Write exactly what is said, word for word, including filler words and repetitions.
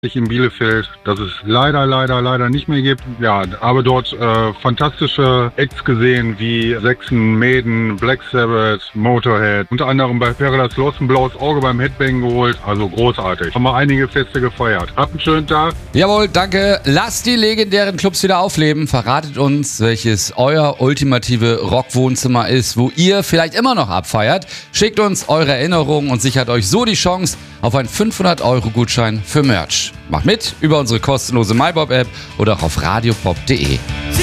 in Bielefeld, das es leider, leider, leider nicht mehr gibt. Ja, aber dort äh, fantastische Acts gesehen wie Saxon, Maiden, Black Sabbath, Motorhead. Unter anderem bei Paradise Lost ein blaues Auge beim Headbang geholt. Also großartig. Haben wir einige Feste gefeiert. Habt einen schönen Tag. Jawohl, danke. Lasst die legendären Clubs wieder aufleben. Verratet uns, welches euer ultimative Rockwohnzimmer ist, wo ihr vielleicht immer noch abfeiert. Schickt uns eure Erinnerungen und sichert euch so die Chance auf einen fünfhundert Euro Gutschein für Merch. Macht mit über unsere kostenlose MyBob-App oder auch auf radiopop punkt de.